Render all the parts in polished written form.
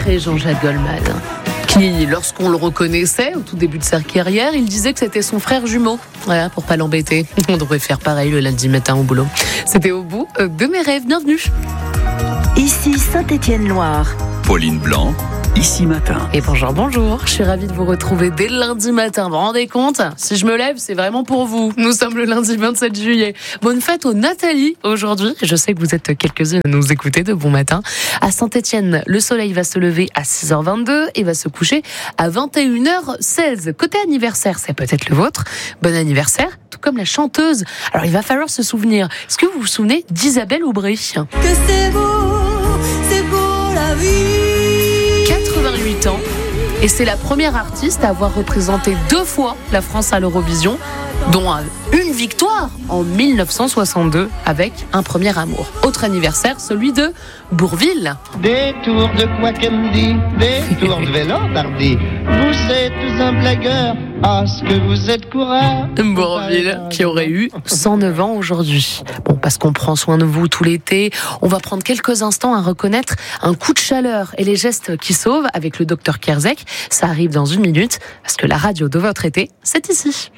sacré Jean-Jacques Goldman, qui, lorsqu'on le reconnaissait au tout début de sa carrière, il disait que c'était son frère jumeau. Voilà, pour pas l'embêter. On devrait faire pareil le lundi matin au boulot. C'était Au bout de mes rêves. Bienvenue. Ici Saint-Étienne-Loire. Pauline Blanc, Ici Matin. Et bonjour, je suis ravie de vous retrouver dès le lundi matin. Vous vous rendez compte ? Si je me lève, c'est vraiment pour vous. Nous sommes le lundi 27 juillet. Bonne fête aux Nathalie aujourd'hui. Je sais que vous êtes quelques-unes à nous écouter de bon matin. À Saint-Étienne, le soleil va se lever à 6h22 et va se coucher à 21h16. Côté anniversaire, c'est peut-être le vôtre. Bon anniversaire, tout comme la chanteuse. Alors il va falloir se souvenir. Est-ce que vous vous souvenez d'Isabelle Aubry ? Que c'est beau la vie. 88 ans. Et c'est la première artiste à avoir représenté 2 fois la France à l'Eurovision, dont une victoire en 1962 avec Un premier amour. Autre anniversaire, celui de Bourvil. Des tours de Quackendy, des tours de Vélo-Dardy. Vous êtes un blagueur, ah ce que vous êtes coureur. Bourvil, qui aurait eu 109 ans aujourd'hui. Bon, parce qu'on prend soin de vous tout l'été, on va prendre quelques instants à reconnaître un coup de chaleur et les gestes qui sauvent avec le docteur Kierzek. Ça arrive dans 1 minute, parce que la radio de votre été, c'est ici.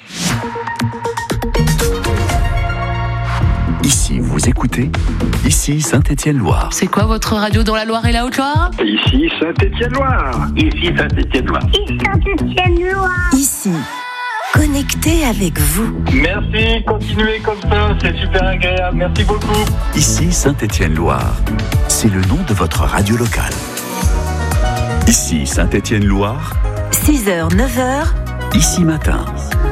Ici, vous écoutez, ici Saint-Étienne-Loire. C'est quoi votre radio dans la Loire et la Haute-Loire ? Ici Saint-Étienne-Loire. Ici Saint-Étienne-Loire. Ici Saint-Étienne-Loire. Ici, connecté avec vous. Merci, continuez comme ça, c'est super agréable. Merci beaucoup. Ici Saint-Étienne-Loire. C'est le nom de votre radio locale. Ici Saint-Étienne-Loire. 6h, 9h. Ici Matin.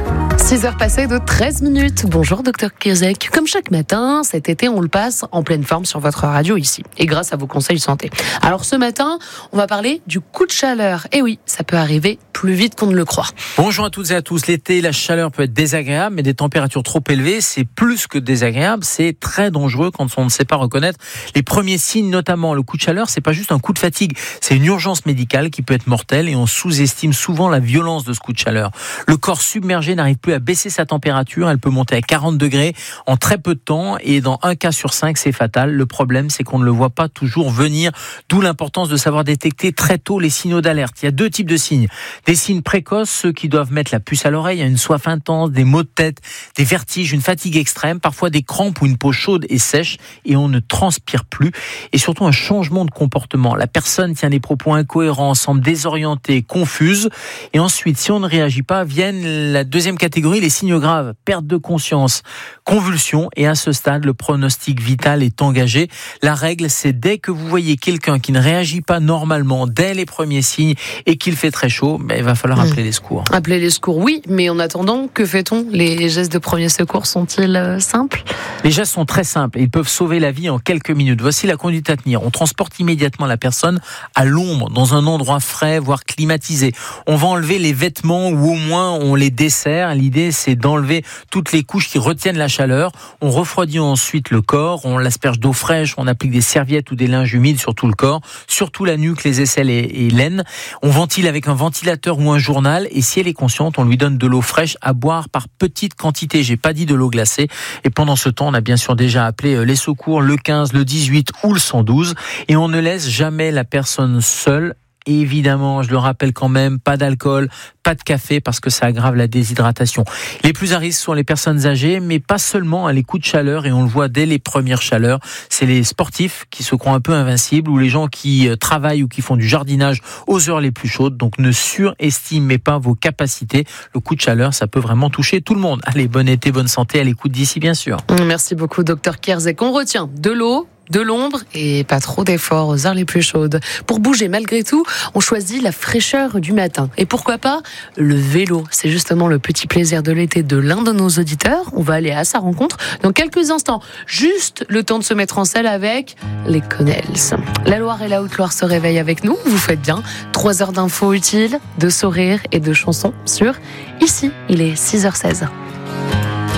6h passées de 13 minutes. Bonjour Dr Kierzek. Comme chaque matin, cet été, on le passe en pleine forme sur votre radio ici. Et grâce à vos conseils santé. Alors ce matin, on va parler du coup de chaleur. Et oui, ça peut arriver plus vite qu'on ne le croit. Bonjour à toutes et à tous. L'été, la chaleur peut être désagréable, mais des températures trop élevées, c'est plus que désagréable. C'est très dangereux quand on ne sait pas reconnaître les premiers signes, notamment le coup de chaleur. C'est pas juste un coup de fatigue, c'est une urgence médicale qui peut être mortelle et on sous-estime souvent la violence de ce coup de chaleur. Le corps submergé n'arrive plus à baisser sa température, elle peut monter à 40 degrés en très peu de temps et dans 1 cas sur 5, c'est fatal. Le problème, c'est qu'on ne le voit pas toujours venir, d'où l'importance de savoir détecter très tôt les signaux d'alerte. Il y a 2 types de signes. Des signes précoces, ceux qui doivent mettre la puce à l'oreille, une soif intense, des maux de tête, des vertiges, une fatigue extrême, parfois des crampes ou une peau chaude et sèche et on ne transpire plus et surtout un changement de comportement. La personne tient des propos incohérents, semble désorientée, confuse et ensuite, si on ne réagit pas, viennent la deuxième catégorie, les signes graves, perte de conscience, convulsions et à ce stade, le pronostic vital est engagé. La règle, c'est dès que vous voyez quelqu'un qui ne réagit pas normalement dès les premiers signes et qu'il fait très chaud, il va falloir appeler les secours. Appeler les secours, oui, mais en attendant, que fait-on ? Les gestes de premier secours sont-ils simples ? Les gestes sont très simples et ils peuvent sauver la vie en quelques minutes. Voici la conduite à tenir. On transporte immédiatement la personne à l'ombre, dans un endroit frais, voire climatisé. On va enlever les vêtements ou au moins on les dessert. L'idée, c'est d'enlever toutes les couches qui retiennent la chaleur. On refroidit ensuite le corps, on l'asperge d'eau fraîche, on applique des serviettes ou des linges humides sur tout le corps, surtout la nuque, les aisselles et l'aine. On ventile avec un ventilateur ou un journal et si elle est consciente, on lui donne de l'eau fraîche à boire par petites quantités. J'ai pas dit de l'eau glacée. Et pendant ce temps, on a bien sûr déjà appelé les secours, le 15, le 18 ou le 112 et on ne laisse jamais la personne seule. Et évidemment, je le rappelle quand même, pas d'alcool, pas de café parce que ça aggrave la déshydratation. Les plus à risque sont les personnes âgées, mais pas seulement à les coups de chaleur et on le voit dès les premières chaleurs. C'est les sportifs qui se croient un peu invincibles ou les gens qui travaillent ou qui font du jardinage aux heures les plus chaudes. Donc ne surestimez pas vos capacités. Le coup de chaleur, ça peut vraiment toucher tout le monde. Allez, bon été, bonne santé, à l'écoute d'ici bien sûr. Merci beaucoup, Dr Kierzek. On retient de l'eau, de l'ombre et pas trop d'efforts aux heures les plus chaudes. Pour bouger malgré tout, on choisit la fraîcheur du matin. Et pourquoi pas le vélo. C'est justement le petit plaisir de l'été de l'un de nos auditeurs. On va aller à sa rencontre dans quelques instants. Juste le temps de se mettre en selle avec les Connells. La Loire et la Haute-Loire se réveillent avec nous. Vous faites bien. 3 heures d'infos utiles, de sourires et de chansons sur Ici. Il est 6h16.